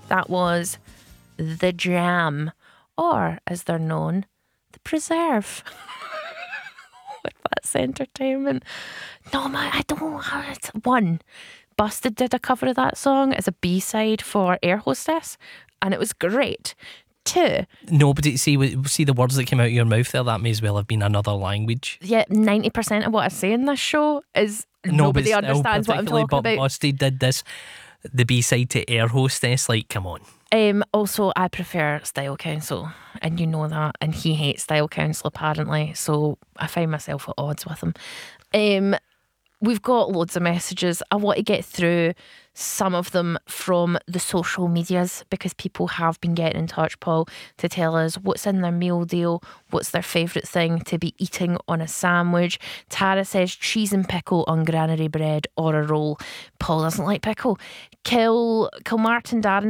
That was The Jam, or as they're known, The Preserve. That's entertainment. No, man, I don't have it. One, Busted did a cover of that song as a B-side for Air Hostess, and it was great. Two, No, but see the words that came out of your mouth there, that may as well have been another language. yeah, 90% of what I say in this show is nobody understands what I'm talking about. Busted did this, the B-side to Air Hostess, like, come on. Also, I prefer Style Council, and you know that, and he hates Style Council apparently, so I find myself at odds with him. We've got loads of messages. I want to get through some of them from the social medias because people have been getting in touch, Paul, to tell us what's in their meal deal, what's their favourite thing to be eating on a sandwich. Tara says cheese and pickle on granary bread or a roll. Paul doesn't like pickle. Kilmartin Darren